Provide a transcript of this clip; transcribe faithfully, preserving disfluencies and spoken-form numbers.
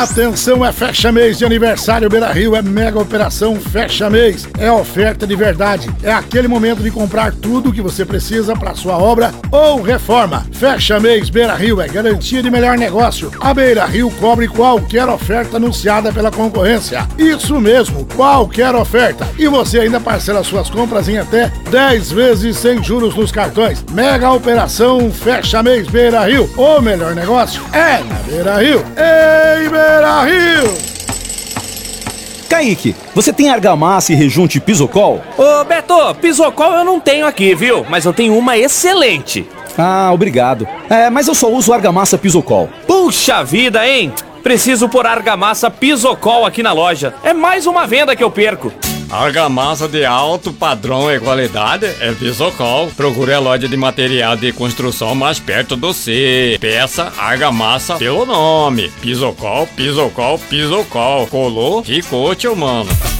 Atenção, é fecha mês de aniversário Beira Rio, é mega operação fecha mês, é oferta de verdade, é aquele momento de comprar tudo o que você precisa para sua obra ou reforma. Fecha mês Beira Rio é garantia de melhor negócio. A Beira Rio cobre qualquer oferta anunciada pela concorrência. Isso mesmo, qualquer oferta. E você ainda parcela suas compras em até dez vezes sem juros nos cartões. Mega operação fecha mês Beira Rio. O melhor negócio é na Beira Rio. Ei, Beira Rio! Kaique, você tem argamassa e rejunte Pisocol? Ô Beto, Pisocol eu não tenho aqui, viu? Mas eu tenho uma excelente. Ah, obrigado. É, mas eu só uso argamassa Pisocol. Puxa vida, hein? Preciso pôr argamassa Pisocol aqui na loja. É mais uma venda que eu perco. Argamassa de alto padrão e qualidade é Pisocol. Procure a loja de material de construção mais perto do C. Peça argamassa pelo nome. Pisocol, Pisocol, Pisocol. Colou, ficou, tio mano.